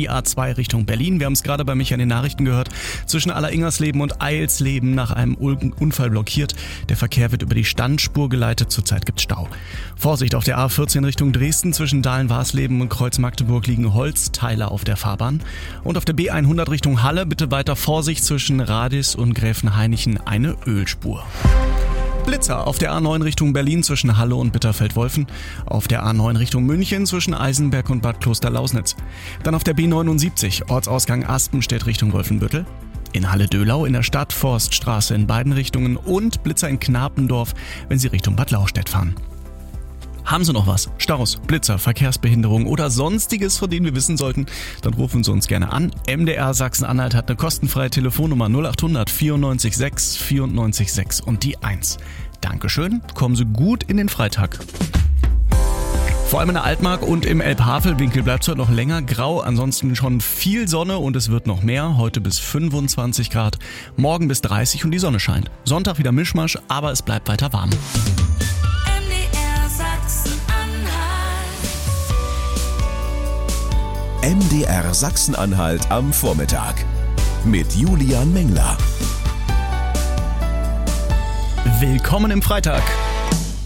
die A2 Richtung Berlin. Wir haben es gerade bei mich an den Nachrichten gehört. Zwischen Alleringersleben und Eilsleben nach einem Unfall blockiert. Der Verkehr wird über die Standspur geleitet. Zurzeit gibt es Stau. Vorsicht auf der A14 Richtung Dresden. Zwischen Dahlen-Warsleben und Kreuz-Magdeburg liegen Holzteile auf der Fahrbahn. Und auf der B100 Richtung Halle bitte weiter Vorsicht zwischen Radis und Gräfenhainichen eine Ölspur. Blitzer auf der A9 Richtung Berlin zwischen Halle und Bitterfeld-Wolfen. Auf der A9 Richtung München zwischen Eisenberg und Bad Kloster-Lausnitz. Dann auf der B79 Ortsausgang Aspenstedt Richtung Wolfenbüttel. In Halle-Dölau in der Stadt Forststraße in beiden Richtungen und Blitzer in Knapendorf, wenn Sie Richtung Bad Lauchstädt fahren. Haben Sie noch was? Staus, Blitzer, Verkehrsbehinderung oder Sonstiges, von denen wir wissen sollten? Dann rufen Sie uns gerne an. MDR Sachsen-Anhalt hat eine kostenfreie Telefonnummer 0800 94 6 94 6 und die 1. Dankeschön, kommen Sie gut in den Freitag. Vor allem in der Altmark und im Elbhavelwinkel bleibt es heute noch länger grau, ansonsten schon viel Sonne und es wird noch mehr. Heute bis 25 Grad, morgen bis 30 und die Sonne scheint. Sonntag wieder Mischmasch, aber es bleibt weiter warm. MDR Sachsen-Anhalt am Vormittag mit Julian Mengler. Willkommen im Freitag.